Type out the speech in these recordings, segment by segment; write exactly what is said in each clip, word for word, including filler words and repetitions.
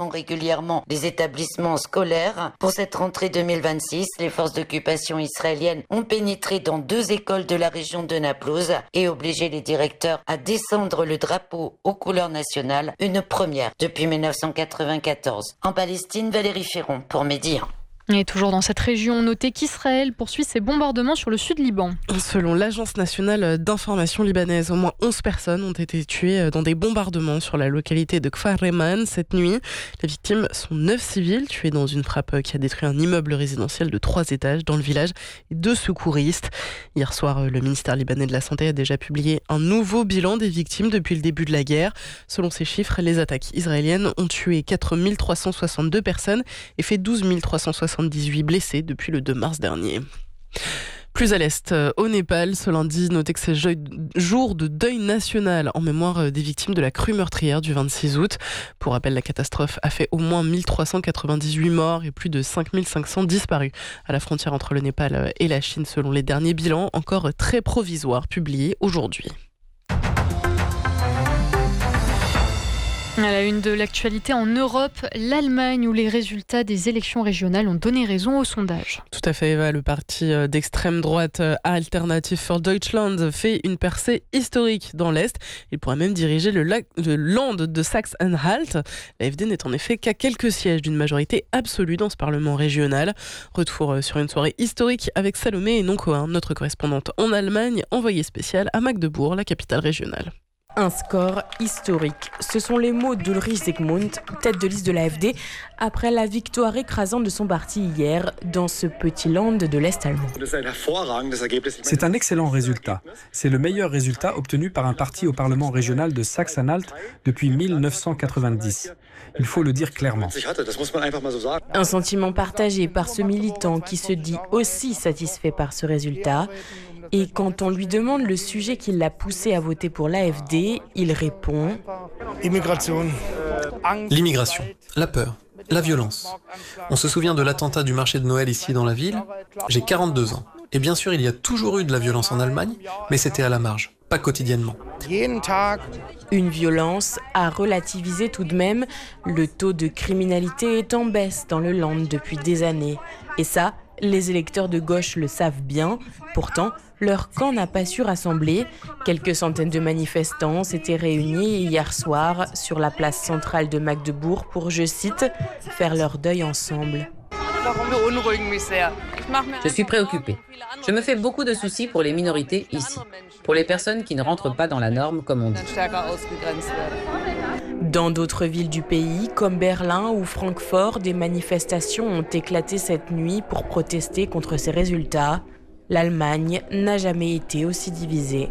régulièrement les établissements scolaires. Pour cette rentrée deux mille vingt-six, les forces d'occupation israéliennes ont pénétré dans deux écoles de la région de Naplouse et obligé les directeurs à descendre le drapeau aux couleurs nationales, une première depuis mille neuf cent quatre-vingt-quatorze. En Palestine, Valérie Ferron pour Média. Et toujours dans cette région, notez qu'Israël poursuit ses bombardements sur le sud Liban. Selon l'Agence nationale d'information libanaise, au moins onze personnes ont été tuées dans des bombardements sur la localité de Kfar Reman cette nuit. Les victimes sont neuf civils tués dans une frappe qui a détruit un immeuble résidentiel de trois étages dans le village et deux secouristes. Hier soir, le ministère libanais de la Santé a déjà publié un nouveau bilan des victimes depuis le début de la guerre. Selon ces chiffres, les attaques israéliennes ont tué quatre mille trois cent soixante-deux personnes et fait douze mille trois cent soixante-dix-huit blessés depuis le deux mars dernier. Plus à l'est, au Népal, ce lundi, notez que c'est jour de deuil national en mémoire des victimes de la crue meurtrière du vingt-six août. Pour rappel, la catastrophe a fait au moins mille trois cent quatre-vingt-dix-huit morts et plus de cinq mille cinq cents disparus à la frontière entre le Népal et la Chine, selon les derniers bilans, encore très provisoires, publiés aujourd'hui. À la une de l'actualité en Europe, l'Allemagne où les résultats des élections régionales ont donné raison au sondage. Tout à fait, Eva. Le parti d'extrême droite Alternative für Deutschland fait une percée historique dans l'Est. Il pourrait même diriger le, lac, le Land de Saxe-Anhalt. L'A F D n'est en effet qu'à quelques sièges d'une majorité absolue dans ce parlement régional. Retour sur une soirée historique avec Salomé et Noncoin, notre correspondante en Allemagne, envoyée spéciale à Magdebourg, la capitale régionale. Un score historique. Ce sont les mots d'Ulrich Zygmunt, tête de liste de l'A F D, après la victoire écrasante de son parti hier dans ce petit land de l'Est allemand. C'est un excellent résultat. C'est le meilleur résultat obtenu par un parti au Parlement régional de Saxe-Anhalt depuis mille neuf cent quatre-vingt-dix. Il faut le dire clairement. Un sentiment partagé par ce militant qui se dit aussi satisfait par ce résultat. Et quand on lui demande le sujet qui l'a poussé à voter pour l'A F D, il répond « L'immigration, la peur, la violence. On se souvient de l'attentat du marché de Noël ici dans la ville. J'ai quarante-deux ans. Et bien sûr, il y a toujours eu de la violence en Allemagne, mais c'était à la marge, pas quotidiennement. » Une violence à relativiser tout de même. Le taux de criminalité est en baisse dans le Land depuis des années. Et ça, les électeurs de gauche le savent bien. Pourtant, leur camp n'a pas su rassembler. Quelques centaines de manifestants s'étaient réunis hier soir sur la place centrale de Magdebourg pour, je cite, faire leur deuil ensemble. Je suis préoccupée. Je me fais beaucoup de soucis pour les minorités ici, pour les personnes qui ne rentrent pas dans la norme, comme on dit. Dans d'autres villes du pays, comme Berlin ou Francfort, des manifestations ont éclaté cette nuit pour protester contre ces résultats. L'Allemagne n'a jamais été aussi divisée.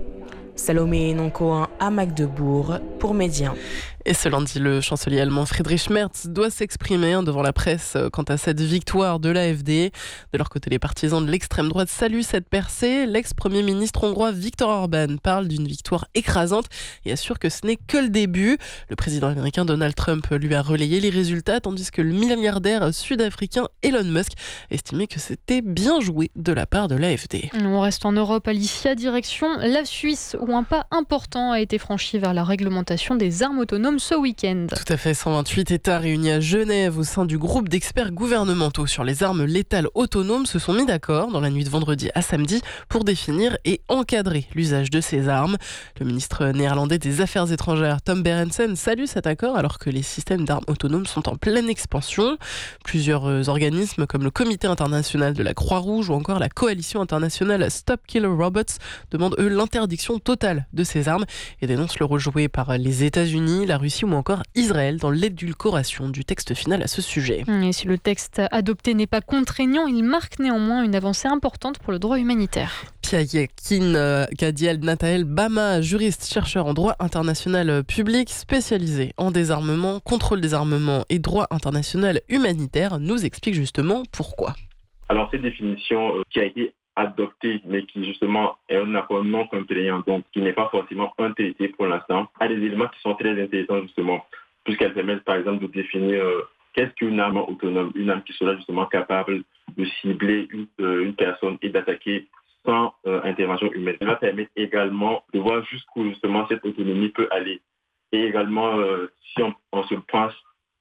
Salomé Noncoin à Magdebourg pour Média. Et ce lundi, le chancelier allemand Friedrich Merz doit s'exprimer devant la presse quant à cette victoire de l'A F D. De leur côté, les partisans de l'extrême droite saluent cette percée. L'ex-premier ministre hongrois Viktor Orban parle d'une victoire écrasante et assure que ce n'est que le début. Le président américain Donald Trump lui a relayé les résultats, tandis que le milliardaire sud-africain Elon Musk estimait que c'était bien joué de la part de l'A F D. On reste en Europe, Alicia, direction la Suisse, où un pas important a été franchi vers la réglementation des armes autonomes ce week-end. Tout à fait, cent vingt-huit États réunis à Genève au sein du groupe d'experts gouvernementaux sur les armes létales autonomes se sont mis d'accord dans la nuit de vendredi à samedi pour définir et encadrer l'usage de ces armes. Le ministre néerlandais des Affaires étrangères Tom Berendsen salue cet accord alors que les systèmes d'armes autonomes sont en pleine expansion. Plusieurs organismes comme le Comité international de la Croix-Rouge ou encore la Coalition internationale Stop Killer Robots demandent eux l'interdiction totale de ces armes et dénoncent le rôle joué par les États-Unis, la Russie ou encore Israël dans l'édulcoration du texte final à ce sujet. Et si le texte adopté n'est pas contraignant, il marque néanmoins une avancée importante pour le droit humanitaire. Piayakin Kadiel Natael Bama, juriste chercheur en droit international public spécialisé en désarmement, contrôle des armements et droit international humanitaire, nous explique justement pourquoi. Alors cette définition euh, qui a été adopté, mais qui justement est un accord non contraignant, donc qui n'est pas forcément un traité pour l'instant, a des éléments qui sont très intéressants justement, puisqu'elles permettent par exemple de définir euh, qu'est-ce qu'une arme autonome, une arme qui sera justement capable de cibler une, euh, une personne et d'attaquer sans euh, intervention humaine. Ça va permettre également de voir jusqu'où justement cette autonomie peut aller. Et également, euh, si on, on se penche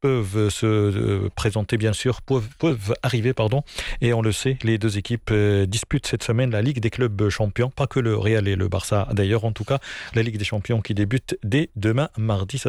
peuvent se présenter, bien sûr, peuvent, peuvent arriver, pardon. Et on le sait, les deux équipes disputent cette semaine la Ligue des clubs champions, pas que le Real et le Barça d'ailleurs, en tout cas, la Ligue des champions qui débute dès demain mardi. Ça